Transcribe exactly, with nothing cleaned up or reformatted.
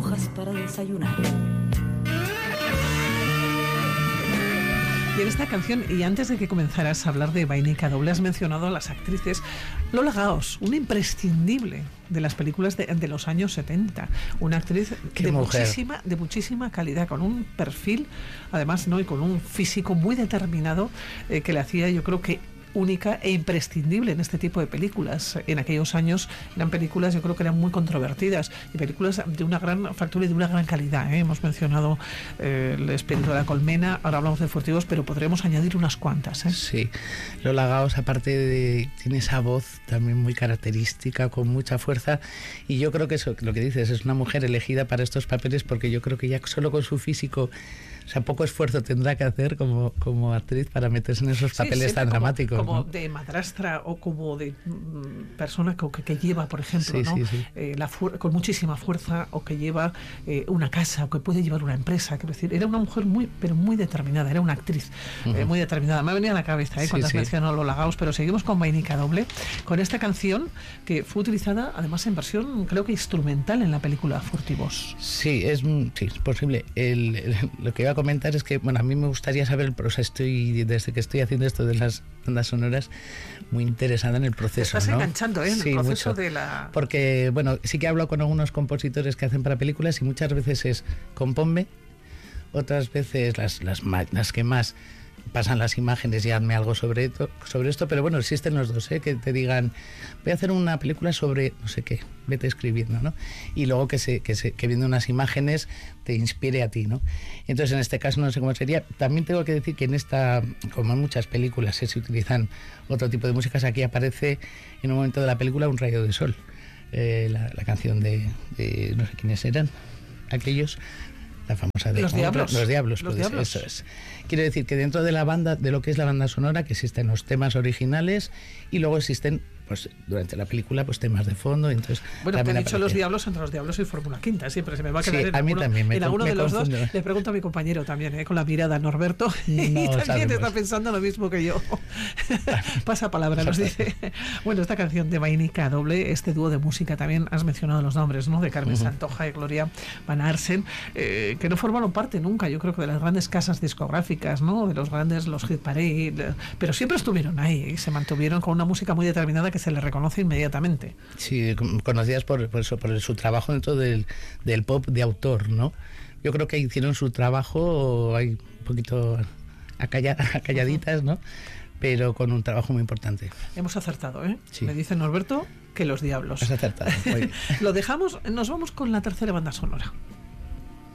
hojas para desayunar. Y en esta canción, y antes de que comenzaras a hablar de Vainica Doble, has mencionado a las actrices. Lola Gaos, una imprescindible de las películas de, de los años setenta, una actriz de muchísima, de muchísima calidad, con un perfil, además, ¿no? Y con un físico muy determinado, eh, que le hacía, yo creo que única e imprescindible en este tipo de películas. En aquellos años eran películas, yo creo que eran muy controvertidas y películas de una gran factura y de una gran calidad, ¿eh? Hemos mencionado eh, El espíritu de la colmena, ahora hablamos de Furtivos, pero podremos añadir unas cuantas, ¿eh? Sí, Lola Gaos, aparte de, tiene esa voz también muy característica, con mucha fuerza, y yo creo que eso, lo que dices, es una mujer elegida para estos papeles, porque yo creo que ya solo con su físico, o sea, poco esfuerzo tendrá que hacer como, como actriz para meterse en esos papeles sí, tan como, dramáticos. Como ¿no? de madrastra o como de mm, persona que, que, que lleva, por ejemplo, sí, ¿no? sí, sí. Eh, la fu- con muchísima fuerza, o que lleva eh, una casa, o que puede llevar una empresa. Quiero decir, era una mujer muy, pero muy determinada, era una actriz uh-huh. eh, muy determinada. Me ha venido a la cabeza eh, cuando sí, has sí. mencionado Lola Gaos, pero seguimos con Vainica Doble, con esta canción que fue utilizada además en versión, creo que instrumental, en la película Furtivos. Sí, es, sí, es posible. El, el, lo que iba a comentar es que, bueno, a mí me gustaría saber, o sea, estoy, desde que estoy haciendo esto de las bandas sonoras, muy interesada en el proceso. Te estás ¿no? enganchando, ¿eh? En sí, el proceso mucho. de la... Porque, bueno, sí que he hablado con algunos compositores que hacen para películas y muchas veces es compónme, otras veces las, las, las que más pasan las imágenes y hazme algo sobre esto, sobre esto, pero bueno, existen los dos, ¿eh? Que te digan, voy a hacer una película sobre no sé qué, vete escribiendo, ¿no? Y luego que se, que se, que viendo unas imágenes te inspire a ti, ¿no? Entonces, en este caso no sé cómo sería. También tengo que decir que en esta, como en muchas películas, ¿eh? Se utilizan otro tipo de músicas. Aquí aparece en un momento de la película Un rayo de sol, eh, la, la canción de, de no sé quiénes eran aquellos. La famosa de Los Diablos. Los Diablos, Los pues, Diablos. Eso es. Quiero decir que dentro de la banda, de lo que es la banda sonora, que existen los temas originales y luego existen, pues durante la película, pues temas de fondo. Entonces, bueno, te he dicho Los Diablos, entre Los Diablos y Fórmula Quinta, siempre se me va a quedar sí, en a alguno, mí también me, en alguno me de los confundo. dos. Le pregunto a mi compañero también, ¿eh? Con la mirada, Norberto, no, y también sabemos. Está pensando lo mismo que yo. Pasa palabra, nos dice. Bueno, esta canción de Vainica Doble, este dúo de música, también has mencionado los nombres, ¿no? De Carmen uh-huh. Santoja y Gloria Van Arsen, eh, que no formaron parte nunca, yo creo que de las grandes casas discográficas, ¿no? De los grandes, los Hit Parade, pero siempre estuvieron ahí y se mantuvieron con una música muy determinada que se les reconoce inmediatamente. Sí, conocidas por, por eso, por su trabajo dentro del, del pop de autor, ¿no? Yo creo que hicieron su trabajo, hay un poquito acalladitas, ¿no? Pero con un trabajo muy importante. Hemos acertado, ¿eh? Sí. Me dice Norberto que Los Diablos. Has acertado. Muy bien. Lo dejamos, nos vamos con la tercera banda sonora.